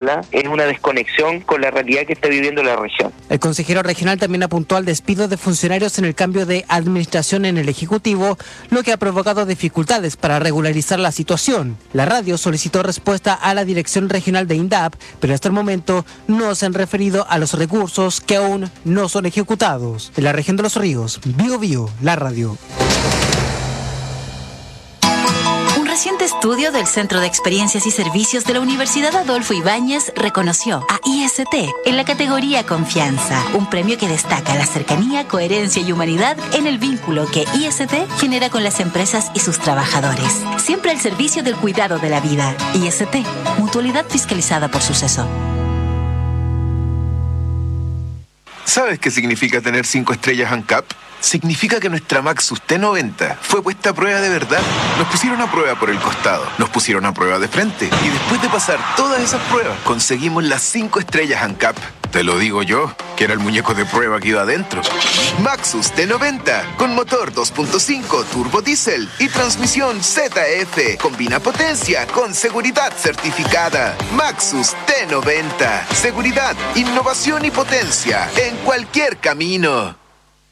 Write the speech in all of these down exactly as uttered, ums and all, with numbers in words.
habla es una desconexión con la realidad que está viviendo la región. El consejero regional también apuntó al despido de funcionarios en el cambio de administración en el Ejecutivo, lo que ha provocado dificultades para regularizar la situación. La radio solicitó respuesta a la dirección regional de INDAP, pero hasta el momento no se han referido a los recursos que aún no son ejecutados. En la región de Los Ríos, Bio Bio, la radio. Un reciente estudio del Centro de Experiencias y Servicios de la Universidad Adolfo Ibáñez reconoció a I S T en la categoría Confianza, un premio que destaca la cercanía, coherencia y humanidad en el vínculo que I S T genera con las empresas y sus trabajadores. Siempre al servicio del cuidado de la vida. I S T, mutualidad fiscalizada por Suceso. ¿Sabes qué significa tener cinco estrellas ANCAP? Significa que nuestra Maxus T noventa fue puesta a prueba de verdad. Nos pusieron a prueba por el costado, nos pusieron a prueba de frente y después de pasar todas esas pruebas conseguimos las cinco estrellas ANCAP. Te lo digo yo, que era el muñeco de prueba que iba adentro. Maxus T noventa, con motor dos punto cinco turbo diésel y transmisión Z F. Combina potencia con seguridad certificada. Maxus T noventa. Seguridad, innovación y potencia en cualquier camino.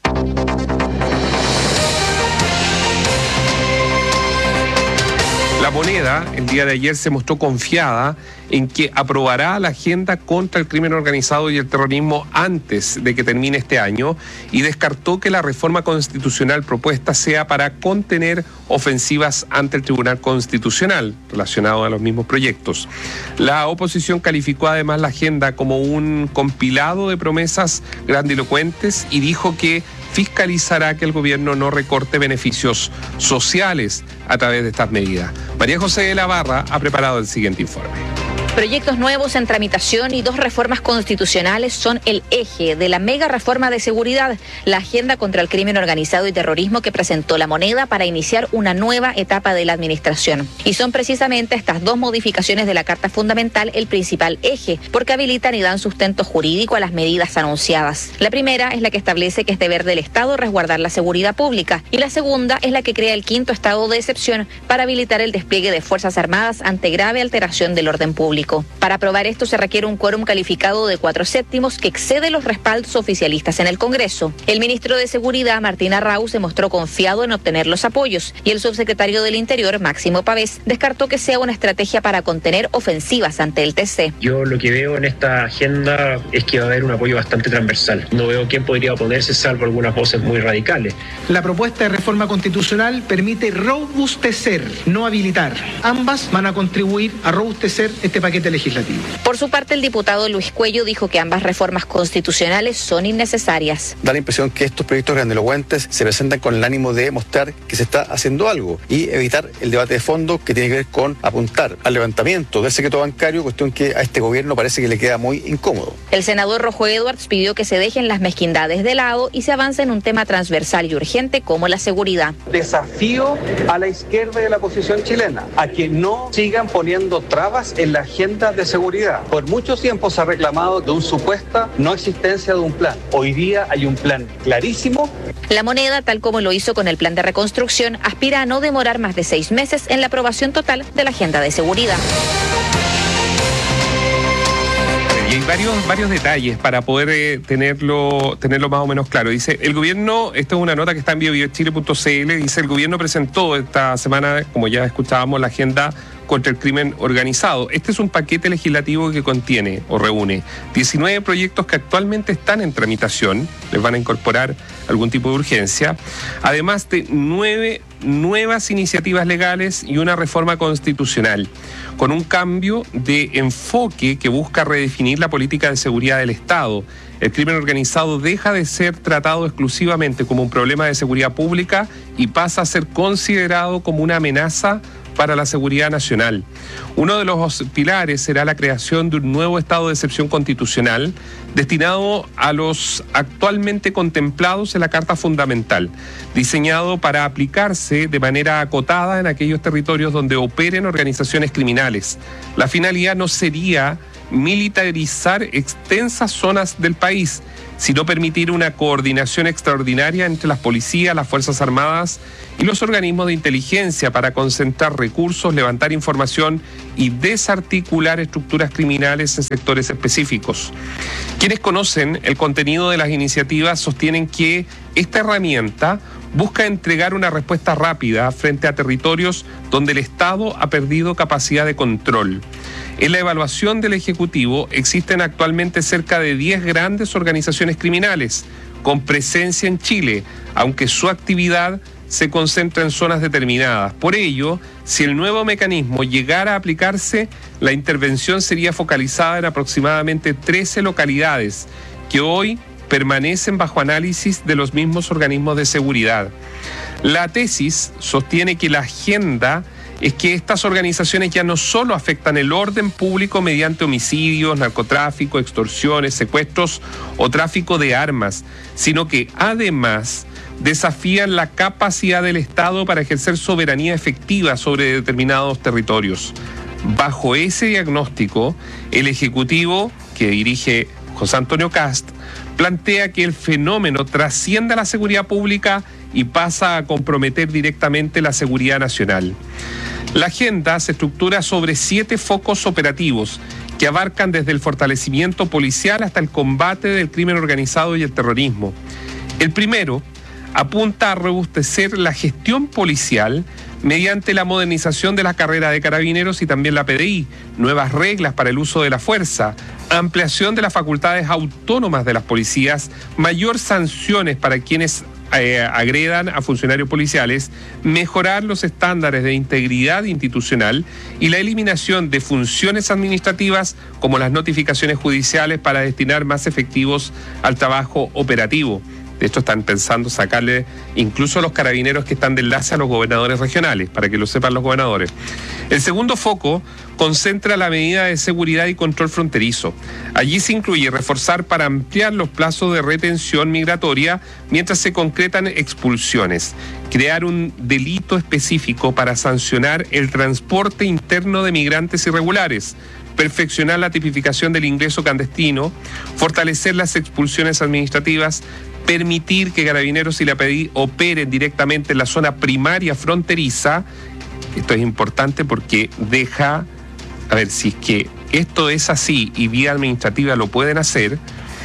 La Moneda, el día de ayer, se mostró confiada en que aprobará la agenda contra el crimen organizado y el terrorismo antes de que termine este año y descartó que la reforma constitucional propuesta sea para contener ofensivas ante el Tribunal Constitucional relacionado a los mismos proyectos. La oposición calificó además la agenda como un compilado de promesas grandilocuentes y dijo que fiscalizará que el gobierno no recorte beneficios sociales a través de estas medidas. María José de la Barra ha preparado el siguiente informe. Proyectos nuevos en tramitación y dos reformas constitucionales son el eje de la mega reforma de seguridad, la agenda contra el crimen organizado y terrorismo que presentó La Moneda para iniciar una nueva etapa de la administración. Y son precisamente estas dos modificaciones de la Carta Fundamental el principal eje, porque habilitan y dan sustento jurídico a las medidas anunciadas. La primera es la que establece que es deber del Estado resguardar la seguridad pública y la segunda es la que crea el quinto estado de excepción para habilitar el despliegue de Fuerzas Armadas ante grave alteración del orden público. Para aprobar esto se requiere un quórum calificado de cuatro séptimos que excede los respaldos oficialistas en el Congreso. El ministro de Seguridad, Martín Arrau, se mostró confiado en obtener los apoyos y el subsecretario del Interior, Máximo Pavés, descartó que sea una estrategia para contener ofensivas ante el T C. Yo lo que veo en esta agenda es que va a haber un apoyo bastante transversal. No veo quién podría oponerse salvo algunas voces muy radicales. La propuesta de reforma constitucional permite robustecer, no habilitar. Ambas van a contribuir a robustecer este paquete legislativo. Por su parte, el diputado Luis Cuello dijo que ambas reformas constitucionales son innecesarias. Da la impresión que estos proyectos grandilocuentes se presentan con el ánimo de mostrar que se está haciendo algo y evitar el debate de fondo que tiene que ver con apuntar al levantamiento del secreto bancario, cuestión que a este gobierno parece que le queda muy incómodo. El senador Rojo Edwards pidió que se dejen las mezquindades de lado y se avance en un tema transversal y urgente como la seguridad. Desafío a la izquierda de la oposición chilena a que no sigan poniendo trabas en la agenda de seguridad. Por mucho tiempo se ha reclamado de una supuesta no existencia de un plan. Hoy día hay un plan clarísimo. La Moneda, tal como lo hizo con el plan de reconstrucción, aspira a no demorar más de seis meses en la aprobación total de la agenda de seguridad. Y hay varios, varios detalles para poder eh, tenerlo, tenerlo más o menos claro. Dice, el gobierno, esto es una nota que está en bio bio chile punto c l, dice, el gobierno presentó esta semana, como ya escuchábamos, la agenda contra el crimen organizado. Este es un paquete legislativo que contiene o reúne diecinueve proyectos que actualmente están en tramitación, les van a incorporar algún tipo de urgencia, además de nueve nuevas iniciativas legales y una reforma constitucional, con un cambio de enfoque que busca redefinir la política de seguridad del Estado. El crimen organizado deja de ser tratado exclusivamente como un problema de seguridad pública y pasa a ser considerado como una amenaza para la seguridad nacional. Uno de los pilares será la creación de un nuevo estado de excepción constitucional destinado a los actualmente contemplados en la Carta Fundamental, diseñado para aplicarse de manera acotada en aquellos territorios donde operen organizaciones criminales. La finalidad no sería militarizar extensas zonas del país, sino permitir una coordinación extraordinaria entre las policías, las Fuerzas Armadas y los organismos de inteligencia para concentrar recursos, levantar información y desarticular estructuras criminales en sectores específicos. Quienes conocen el contenido de las iniciativas sostienen que esta herramienta busca entregar una respuesta rápida frente a territorios donde el Estado ha perdido capacidad de control. En la evaluación del Ejecutivo existen actualmente cerca de diez grandes organizaciones criminales con presencia en Chile, aunque su actividad se concentra en zonas determinadas. Por ello, si el nuevo mecanismo llegara a aplicarse, la intervención sería focalizada en aproximadamente trece localidades que hoy permanecen bajo análisis de los mismos organismos de seguridad. La tesis sostiene que la agenda es que estas organizaciones ya no solo afectan el orden público mediante homicidios, narcotráfico, extorsiones, secuestros o tráfico de armas, sino que además desafían la capacidad del Estado para ejercer soberanía efectiva sobre determinados territorios. Bajo ese diagnóstico, el Ejecutivo, que dirige José Antonio Kast, plantea que el fenómeno trasciende a la seguridad pública y pasa a comprometer directamente la seguridad nacional. La agenda se estructura sobre siete focos operativos que abarcan desde el fortalecimiento policial hasta el combate del crimen organizado y el terrorismo. El primero apunta a robustecer la gestión policial mediante la modernización de la carrera de carabineros y también la P D I, nuevas reglas para el uso de la fuerza, ampliación de las facultades autónomas de las policías, mayor sanciones para quienes eh, agredan a funcionarios policiales, mejorar los estándares de integridad institucional y la eliminación de funciones administrativas como las notificaciones judiciales para destinar más efectivos al trabajo operativo. De hecho, están pensando sacarle incluso a los carabineros que están de enlace a los gobernadores regionales, para que lo sepan los gobernadores. El segundo foco concentra la medida de seguridad y control fronterizo. Allí se incluye reforzar para ampliar los plazos de retención migratoria mientras se concretan expulsiones, crear un delito específico para sancionar el transporte interno de migrantes irregulares, perfeccionar la tipificación del ingreso clandestino, fortalecer las expulsiones administrativas, permitir que Carabineros y la P D I operen directamente en la zona primaria fronteriza. Esto es importante porque deja, a ver, si es que esto es así y vía administrativa lo pueden hacer,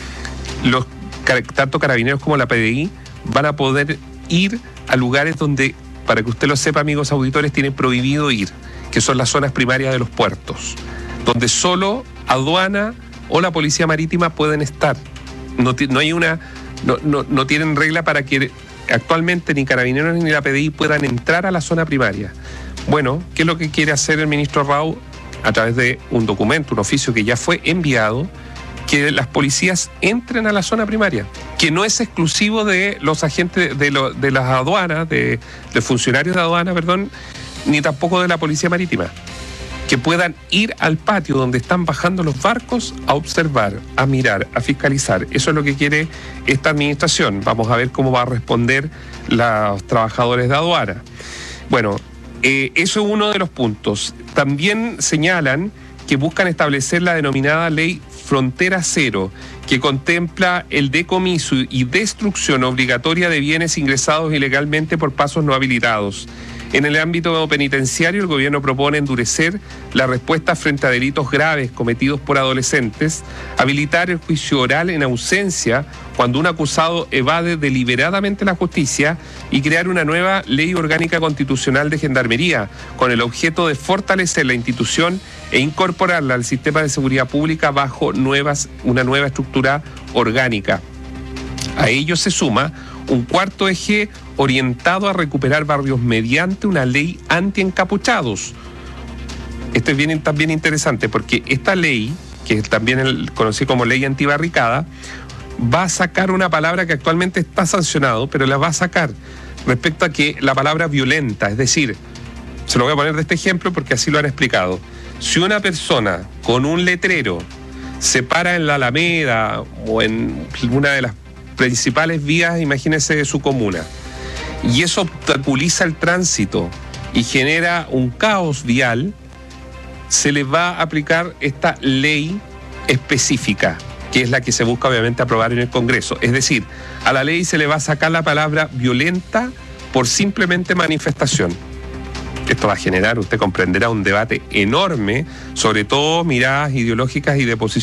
los tanto Carabineros como la P D I van a poder ir a lugares donde, para que usted lo sepa, amigos auditores, tienen prohibido ir, que son las zonas primarias de los puertos, donde solo aduana o la policía marítima pueden estar. No, no hay una... No, no, no tienen regla para que actualmente ni Carabineros ni la P D I puedan entrar a la zona primaria. Bueno, ¿qué es lo que quiere hacer el ministro Rau? A través de un documento, un oficio que ya fue enviado, que las policías entren a la zona primaria, que no es exclusivo de los agentes de, lo, de las aduanas, de, de funcionarios de aduana, perdón, ni tampoco de la policía marítima. Que puedan ir al patio donde están bajando los barcos a observar, a mirar, a fiscalizar. Eso es lo que quiere esta administración. Vamos a ver cómo va a responder los trabajadores de aduana. Bueno, eh, eso es uno de los puntos. También señalan que buscan establecer la denominada ley Frontera Cero, que contempla el decomiso y destrucción obligatoria de bienes ingresados ilegalmente por pasos no habilitados. En el ámbito penitenciario, el gobierno propone endurecer la respuesta frente a delitos graves cometidos por adolescentes, habilitar el juicio oral en ausencia cuando un acusado evade deliberadamente la justicia y crear una nueva ley orgánica constitucional de gendarmería con el objeto de fortalecer la institución e incorporarla al sistema de seguridad pública bajo nuevas, una nueva estructura orgánica. A ello se suma un cuarto eje orientado a recuperar barrios mediante una ley anti-encapuchados. Esto es bien, también interesante porque esta ley, que es también el, conocido como ley antibarricada, va a sacar una palabra que actualmente está sancionado, pero la va a sacar respecto a que la palabra violenta, es decir, se lo voy a poner de este ejemplo porque así lo han explicado. Si una persona con un letrero se para en la Alameda o en una de las principales vías, imagínense, de su comuna, y eso obstaculiza el tránsito y genera un caos vial, se le va a aplicar esta ley específica que es la que se busca obviamente aprobar en el Congreso. Es decir, a la ley se le va a sacar la palabra violenta por simplemente manifestación. Esto va a generar, usted comprenderá, un debate enorme, sobre todo miradas ideológicas y de posición.